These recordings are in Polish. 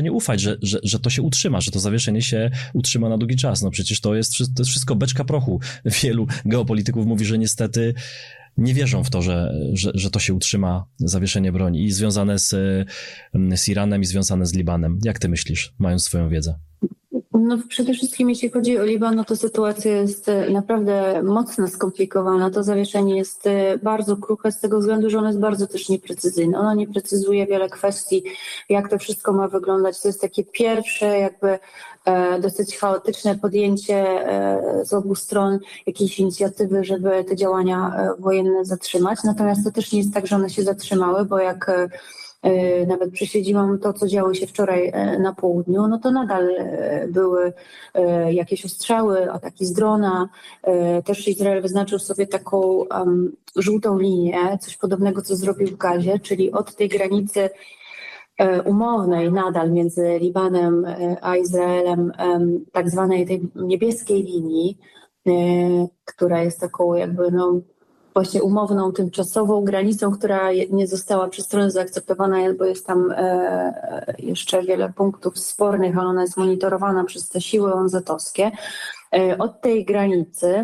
nie ufać, że to się utrzyma, że to zawieszenie się utrzyma na długi czas. No przecież to jest wszystko beczka prochu. Wielu geopolityków mówi, że niestety nie wierzą w to, że to się utrzyma, zawieszenie broni i związane z Iranem i związane z Libanem. Jak ty myślisz, mając swoją wiedzę? No przede wszystkim jeśli chodzi o Liban, no to sytuacja jest naprawdę mocno skomplikowana. To zawieszenie jest bardzo kruche z tego względu, że ono jest bardzo też nieprecyzyjne. Ono nie precyzuje wiele kwestii, jak to wszystko ma wyglądać. To jest takie pierwsze jakby dosyć chaotyczne podjęcie z obu stron jakiejś inicjatywy, żeby te działania wojenne zatrzymać. Natomiast to też nie jest tak, że one się zatrzymały, bo jak nawet prześledziłam to, co działo się wczoraj na południu, no to nadal były jakieś ostrzały, ataki z drona. Też Izrael wyznaczył sobie taką żółtą linię, coś podobnego, co zrobił w Gazie, czyli od tej granicy umownej nadal między Libanem a Izraelem, tak zwanej tej niebieskiej linii, która jest taką jakby właśnie umowną, tymczasową granicą, która nie została przez stronę zaakceptowana, bo jest tam jeszcze wiele punktów spornych, ale ona jest monitorowana przez te siły ONZ-owskie. Od tej granicy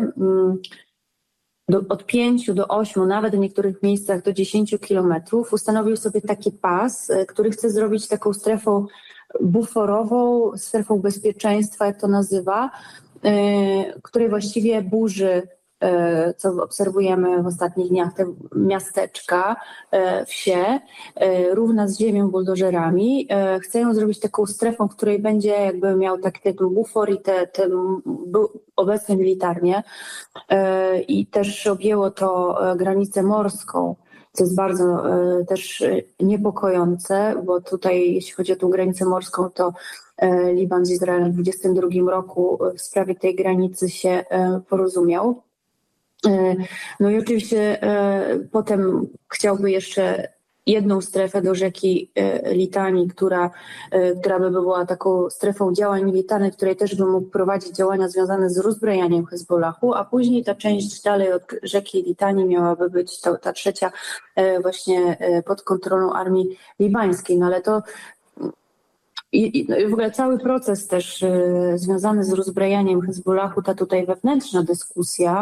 od 5 do 8, nawet w niektórych miejscach do 10 kilometrów ustanowił sobie taki pas, który chce zrobić taką strefą buforową, strefą bezpieczeństwa, jak to nazywa, której właściwie burzy, co obserwujemy w ostatnich dniach, te miasteczka, wsie, równa z ziemią buldożerami. Chce ją zrobić taką strefą, w której będzie jakby miał taki ten bufor i był obecny militarnie i też objęło to granicę morską, co jest bardzo też niepokojące, bo tutaj jeśli chodzi o tą granicę morską, to Liban z Izraelem w 2022 roku w sprawie tej granicy się porozumiał. No i oczywiście potem chciałby jeszcze jedną strefę do rzeki Litanii, która by była taką strefą działań militarnych, w której też by mógł prowadzić działania związane z rozbrajaniem Hezbollahu, a później ta część dalej od rzeki Litanii miałaby być ta trzecia właśnie pod kontrolą armii libańskiej. No ale to i w ogóle cały proces też związany z rozbrajaniem Hezbollahu, ta tutaj wewnętrzna dyskusja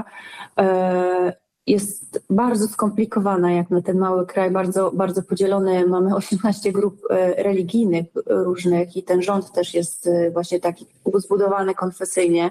jest bardzo skomplikowana jak na ten mały kraj, bardzo, bardzo podzielony. Mamy 18 grup religijnych różnych i ten rząd też jest właśnie taki zbudowany konfesyjnie.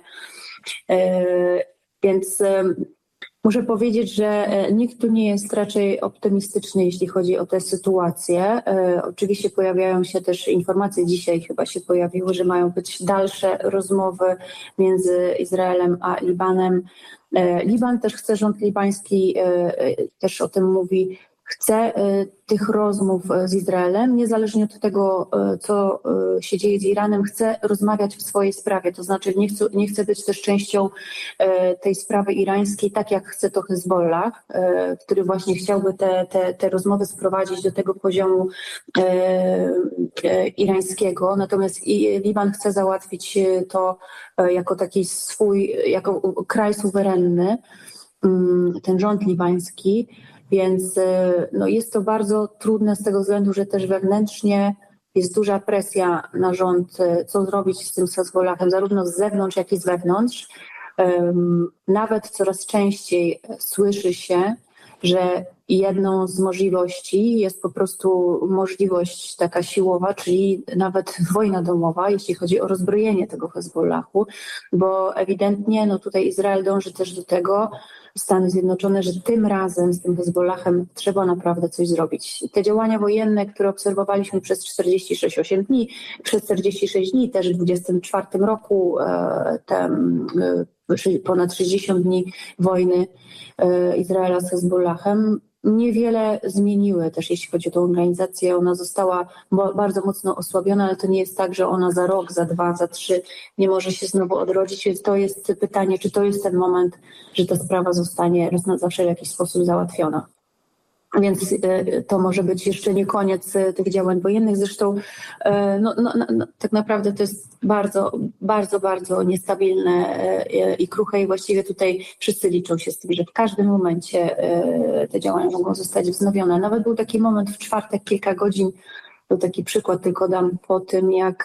Więc muszę powiedzieć, że nikt tu nie jest raczej optymistyczny, jeśli chodzi o tę sytuację. Oczywiście pojawiają się też informacje, dzisiaj chyba się pojawiły, że mają być dalsze rozmowy między Izraelem a Libanem. Liban też chce, rząd libański też o tym mówi, chce tych rozmów z Izraelem, niezależnie od tego, co się dzieje z Iranem, chce rozmawiać w swojej sprawie, to znaczy nie chce być też częścią tej sprawy irańskiej, tak jak chce to Hezbollah, który właśnie chciałby te rozmowy sprowadzić do tego poziomu irańskiego, natomiast Liban chce załatwić to jako taki jako kraj suwerenny, ten rząd libański. Więc jest to bardzo trudne z tego względu, że też wewnętrznie jest duża presja na rząd, co zrobić z tym Hezbollahem, zarówno z zewnątrz, jak i z wewnątrz. Nawet coraz częściej słyszy się, że jedną z możliwości jest po prostu możliwość taka siłowa, czyli nawet wojna domowa, jeśli chodzi o rozbrojenie tego Hezbollahu, bo ewidentnie tutaj Izrael dąży też do tego, Stany Zjednoczone, że tym razem z tym Hezbollahem trzeba naprawdę coś zrobić. Te działania wojenne, które obserwowaliśmy przez 46 dni, przez 46 dni też w 2024 roku, ponad 60 dni wojny Izraela z Hezbollahem, niewiele zmieniły też, jeśli chodzi o tę organizację. Ona została bardzo mocno osłabiona, ale to nie jest tak, że ona za rok, za 2, za 3 nie może się znowu odrodzić. Więc to jest pytanie, czy to jest ten moment, że ta sprawa zostanie raz na zawsze w jakiś sposób załatwiona. Więc to może być jeszcze nie koniec tych działań wojennych. Zresztą tak naprawdę to jest bardzo, bardzo, bardzo niestabilne i kruche i właściwie tutaj wszyscy liczą się z tym, że w każdym momencie te działania mogą zostać wznowione. Nawet był taki moment w czwartek, kilka godzin To taki przykład tylko dam po tym, jak